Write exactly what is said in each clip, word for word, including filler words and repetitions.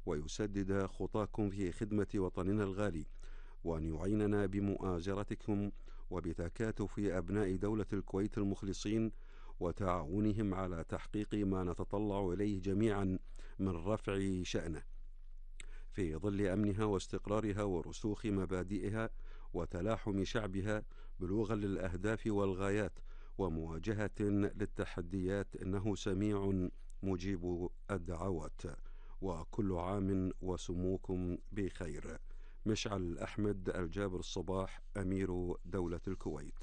ويسدد خطاكم في خدمة وطننا الغالي، وأن يعيننا بمؤازرتكم وبتكاتف أبناء دولة الكويت المخلصين وتعاونهم على تحقيق ما نتطلع إليه جميعا من رفع شأنه في ظل أمنها واستقرارها ورسوخ مبادئها وتلاحم شعبها بلوغا للأهداف والغايات ومواجهة للتحديات، إنه سميع مجيب الدعوات. وكل عام وسموكم بخير. مشعل أحمد الجابر الصباح، أمير دولة الكويت.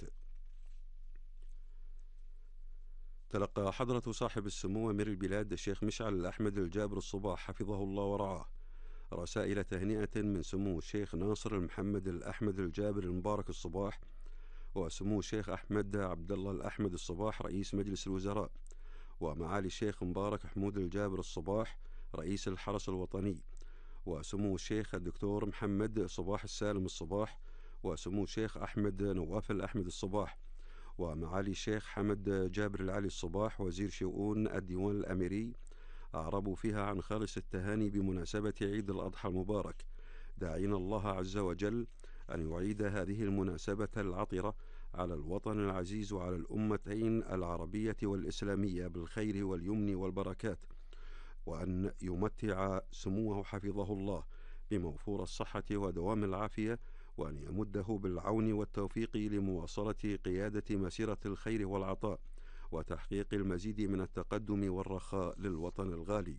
تلقى حضرة صاحب السمو أمير البلاد الشيخ مشعل الأحمد الجابر الصباح حفظه الله ورعاه رسائل تهنئة من سمو الشيخ ناصر المحمد الأحمد الجابر المبارك الصباح، وسمو الشيخ أحمد عبد الله الأحمد الصباح رئيس مجلس الوزراء، ومعالي الشيخ مبارك حمود الجابر الصباح رئيس الحرس الوطني، وسمو الشيخ الدكتور محمد صباح السالم الصباح، وسمو الشيخ أحمد نواف الأحمد الصباح، ومعالي الشيخ حمد جابر العلي الصباح وزير شؤون الديوان الأميري، أعربوا فيها عن خالص التهاني بمناسبة عيد الأضحى المبارك، داعين الله عز وجل أن يعيد هذه المناسبة العطرة على الوطن العزيز وعلى الأمتين العربية والإسلامية بالخير واليمن والبركات، وأن يمتع سموه حفظه الله بموفور الصحة ودوام العافية، وأن يمده بالعون والتوفيق لمواصلة قيادة مسيرة الخير والعطاء وتحقيق المزيد من التقدم والرخاء للوطن الغالي.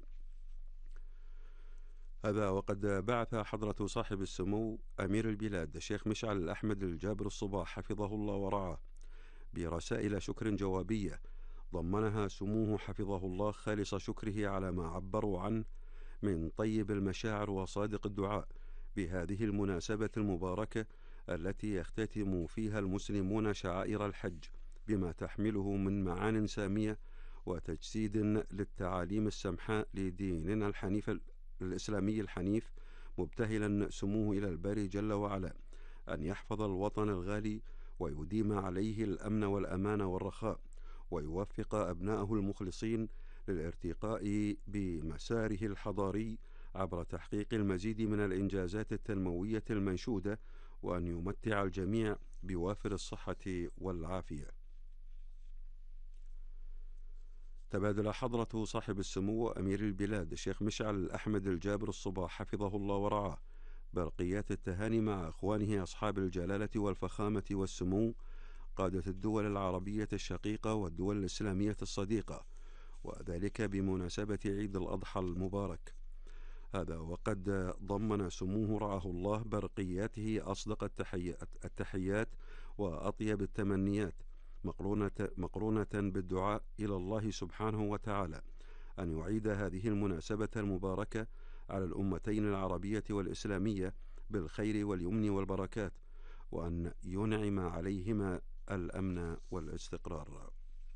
هذا وقد بعث حضرة صاحب السمو أمير البلاد الشيخ مشعل الأحمد الجابر الصباح حفظه الله ورعاه برسائل شكر جوابية ضمنها سموه حفظه الله خالص شكره على ما عبروا عنه من طيب المشاعر وصادق الدعاء بهذه المناسبة المباركة التي يختتم فيها المسلمون شعائر الحج بما تحمله من معان سامية وتجسيد للتعاليم السمحاء لديننا الحنيف الإسلامي الحنيف، مبتهلا سموه إلى الباري جل وعلا أن يحفظ الوطن الغالي ويديم عليه الأمن والأمان والرخاء، ويوفق أبناءه المخلصين للارتقاء بمساره الحضاري عبر تحقيق المزيد من الإنجازات التنموية المنشودة، وأن يمتع الجميع بوافر الصحة والعافية. تبادل حضرة صاحب السمو أمير البلاد الشيخ مشعل الأحمد الجابر الصباح حفظه الله ورعاه برقيات التهاني مع أخوانه أصحاب الجلالة والفخامة والسمو قادة الدول العربية الشقيقة والدول الإسلامية الصديقة، وذلك بمناسبة عيد الأضحى المبارك. هذا وقد ضمن سموه رعاه الله برقياته أصدق التحيات وأطيب التمنيات مقرونة, مقرونة بالدعاء إلى الله سبحانه وتعالى أن يعيد هذه المناسبة المباركة على الأمتين العربية والإسلامية بالخير واليمن والبركات، وأن ينعم عليهما الأمن والاستقرار.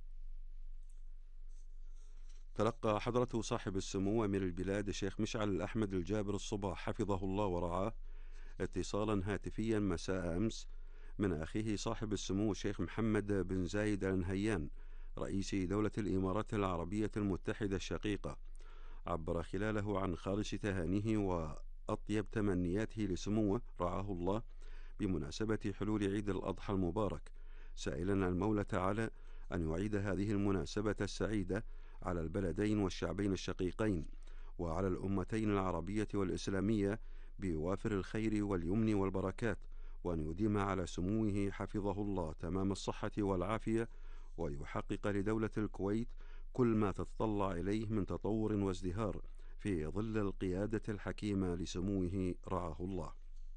تلقى حضرة صاحب السمو أمير البلاد الشيخ مشعل الأحمد الجابر الصباح حفظه الله ورعاه اتصالا هاتفيا مساء أمس من أخيه صاحب السمو الشيخ محمد بن زايد آل نهيان رئيس دولة الإمارات العربية المتحدة الشقيقة، عبر خلاله عن خالص تهانيه وأطيب تمنياته لسموه رعاه الله بمناسبة حلول عيد الأضحى المبارك، سائلا المولى تعالى أن يعيد هذه المناسبة السعيدة على البلدين والشعبين الشقيقين وعلى الأمتين العربية والإسلامية بوافر الخير واليمن والبركات، وأن يديم على سموه حفظه الله تمام الصحة والعافية، ويحقق لدولة الكويت كل ما تتطلع إليه من تطور وازدهار في ظل القيادة الحكيمة لسموه رعاه الله.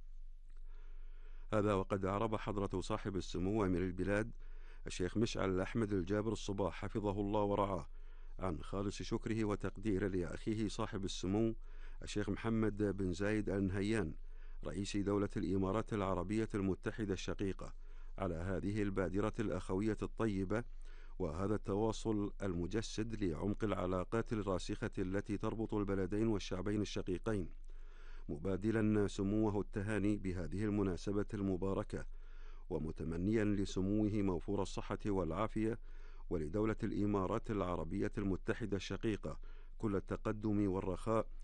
هذا وقد أعرب حضرة صاحب السمو أمير البلاد الشيخ مشعل الأحمد الجابر الصباح حفظه الله ورعاه عن خالص شكره وتقديره لأخيه صاحب السمو الشيخ محمد بن زايد آل نهيان رئيس دولة الإمارات العربية المتحدة الشقيقة على هذه البادرة الأخوية الطيبة وهذا التواصل المجسد لعمق العلاقات الراسخة التي تربط البلدين والشعبين الشقيقين، مبادلا سموه التهاني بهذه المناسبة المباركة، ومتمنيا لسموه موفور الصحة والعافية، ولدولة الإمارات العربية المتحدة الشقيقة كل التقدم والرخاء